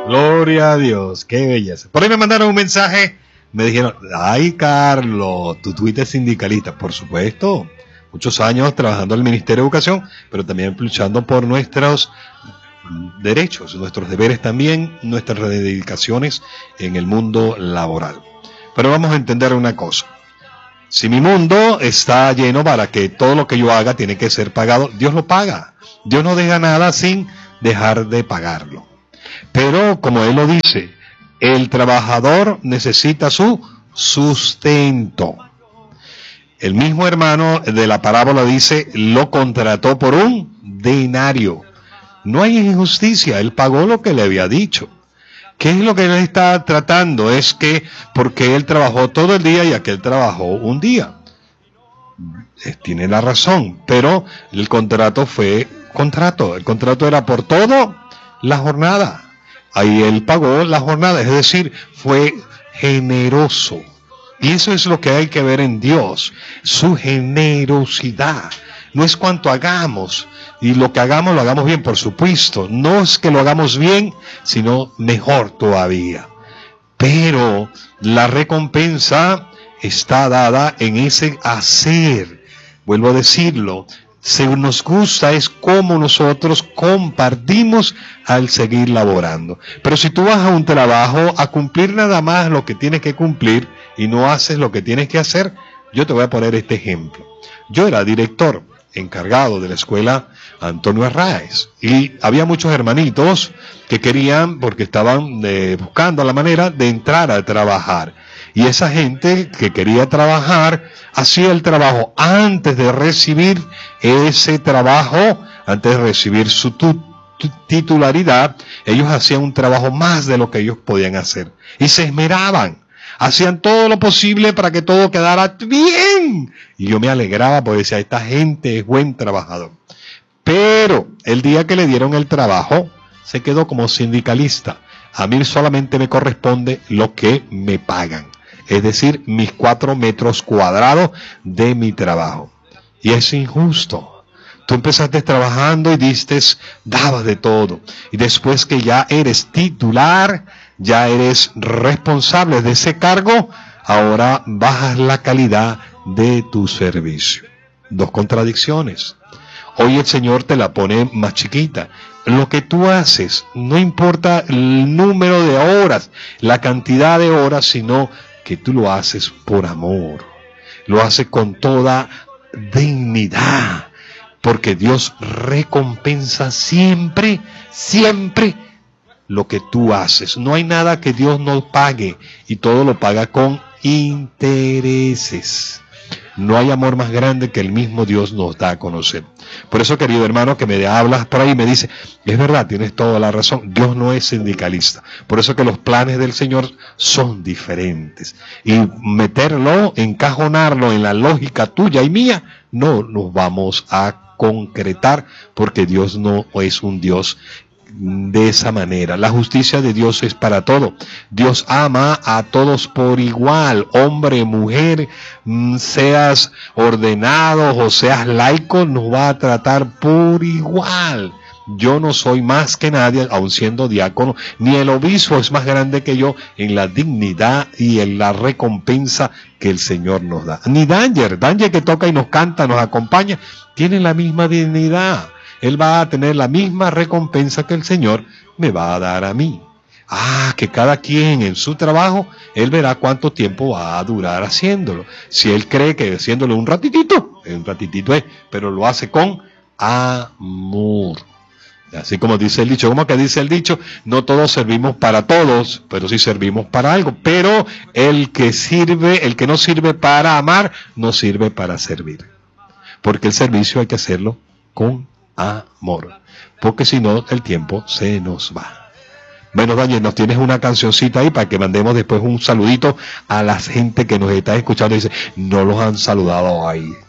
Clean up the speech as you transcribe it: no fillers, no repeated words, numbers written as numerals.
Gloria a Dios, qué belleza. Por ahí me mandaron un mensaje, me dijeron, ay Carlos, tu Twitter es sindicalista. Por supuesto, muchos años trabajando en el Ministerio de Educación, pero también luchando por nuestros derechos, nuestros deberes también, nuestras reivindicaciones en el mundo laboral. Pero vamos a entender una cosa. Si mi mundo está lleno para que todo lo que yo haga tiene que ser pagado, Dios lo paga. Dios no deja nada sin dejar de pagarlo. Pero como Él lo dice, el trabajador necesita su sustento. El mismo hermano de la parábola dice, lo contrató por un denario. No hay injusticia, él pagó lo que le había dicho. ¿Qué es lo que él está tratando? Es que porque él trabajó todo el día y aquel trabajó un día. Tiene la razón, pero el contrato fue contrato. El contrato era por toda la jornada. Ahí él pagó la jornada, es decir, fue generoso. Y eso es lo que hay que ver en Dios, su generosidad. No es cuanto hagamos, y lo que hagamos lo hagamos bien, por supuesto. No es que lo hagamos bien, sino mejor todavía. Pero la recompensa está dada en ese hacer. Vuelvo a decirlo, según nos gusta es como nosotros compartimos al seguir laborando. Pero si tú vas a un trabajo a cumplir nada más lo que tienes que cumplir y no haces lo que tienes que hacer, yo te voy a poner este ejemplo. Yo era director encargado de la escuela Antonio Arraez y había muchos hermanitos que querían, porque estaban buscando la manera de entrar a trabajar, y esa gente que quería trabajar hacía el trabajo antes de recibir ese trabajo, antes de recibir su titularidad. Ellos hacían un trabajo más de lo que ellos podían hacer y se esmeraban. Hacían todo lo posible para que todo quedara bien. Y yo me alegraba porque decía, esta gente es buen trabajador. Pero el día que le dieron el trabajo, se quedó como sindicalista. A mí solamente me corresponde lo que me pagan. Es decir, mis 4 metros cuadrados de mi trabajo. Y es injusto. Tú empezaste trabajando y dabas de todo. Y después que ya eres titular, ya eres responsable de ese cargo, ahora bajas la calidad de tu servicio. 2 contradicciones. Hoy el Señor te la pone más chiquita. Lo que tú haces, no importa el número de horas, la cantidad de horas, sino que tú lo haces por amor. Lo haces con toda dignidad. Porque Dios recompensa siempre, siempre lo que tú haces. No hay nada que Dios no pague, y todo lo paga con intereses. No hay amor más grande que el mismo Dios nos da a conocer. Por eso, querido hermano, que me hablas por ahí y me dice, es verdad, tienes toda la razón, Dios no es sindicalista. Por eso que los planes del Señor son diferentes. Y meterlo, encajonarlo en la lógica tuya y mía, no nos vamos a concretar, porque Dios no es un Dios de esa manera. La justicia de Dios es para todo. Dios ama a todos por igual, hombre, mujer, seas ordenado o seas laico, nos va a tratar por igual. Yo no soy más que nadie, aun siendo diácono, ni el obispo es más grande que yo en la dignidad y en la recompensa que el Señor nos da. Ni Danger que toca y nos canta, nos acompaña, tiene la misma dignidad. Él va a tener la misma recompensa que el Señor me va a dar a mí. Que cada quien en su trabajo, él verá cuánto tiempo va a durar haciéndolo. Si él cree que haciéndolo un ratitito es, pero lo hace con amor. Así como dice el dicho, ¿cómo que dice el dicho? No todos servimos para todos, pero sí servimos para algo. Pero el que no sirve para amar, no sirve para servir. Porque el servicio hay que hacerlo con amor, porque si no el tiempo se nos va. Bueno, Daniel, nos tienes una cancioncita ahí para que mandemos después un saludito a la gente que nos está escuchando y dice, no los han saludado ahí.